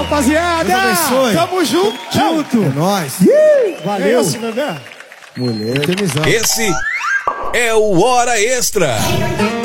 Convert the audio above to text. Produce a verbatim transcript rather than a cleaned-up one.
rapaziada. Deus abençoe. Tamo junto. Junto. É nóis. Valeu. É esse, bebê. Mulher. Esse é o Hora Extra.